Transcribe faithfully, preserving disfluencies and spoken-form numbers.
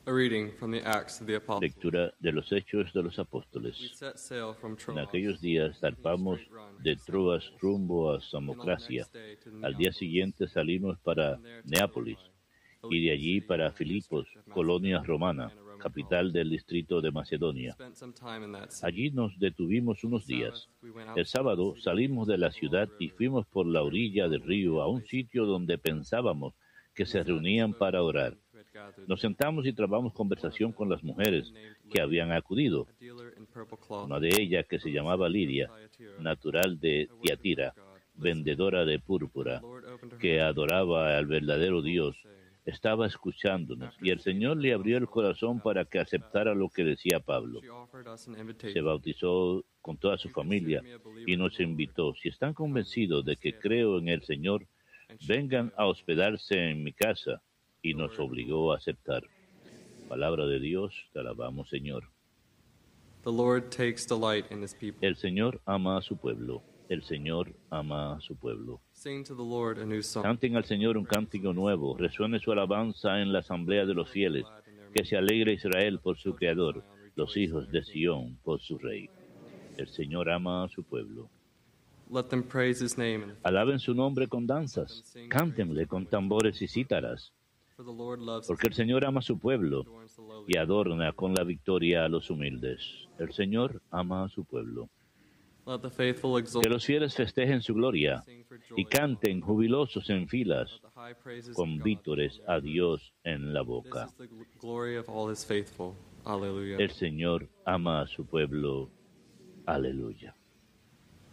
A reading from the Acts of the Apostles. Lectura de los Hechos de los We Apóstoles. set sail from En Troas. aquellos días zarpamos de Troas rumbo a Samocracia. Al día siguiente salimos para Neápolis y de allí para Filipos, colonia romana, capital del distrito de Macedonia. Spent some time in that city. Allí nos detuvimos unos días. El sábado salimos de la ciudad y fuimos por la orilla del río a un sitio donde pensábamos que se reunían para orar. Nos sentamos y trabamos conversación con las mujeres que habían acudido. Una de ellas, que se llamaba Lidia, natural de Tiatira, vendedora de púrpura, que adoraba al verdadero Dios, estaba escuchándonos, y el Señor le abrió el corazón para que aceptara lo que decía Pablo. Se bautizó con toda su familia y nos invitó: si están convencidos de que creo en el Señor, vengan a hospedarse en mi casa, y nos obligó a aceptar. Palabra de Dios, te alabamos, Señor. The Lord takes delight in his people. El Señor ama a su pueblo. El Señor ama a su pueblo. Sing to the Lord a new song. Canten al Señor un cántico nuevo. Resuene su alabanza en la asamblea de los fieles. Que se alegre Israel por su Creador, los hijos de Sión por su Rey. El Señor ama a su pueblo. Let them praise his name. Alaben su nombre con danzas. Cántenle con tambores y cítaras. For the Lord loves Porque el Señor ama a su pueblo y adorna con la victoria a los humildes. El Señor ama a su pueblo. Let the faithful exult. Que los fieles festejen su gloria y canten jubilosos en filas, The high praises con of God. vítores a Dios en la This boca. is the gl- glory of all his faithful. Alleluia. El Señor ama a su pueblo. Aleluya.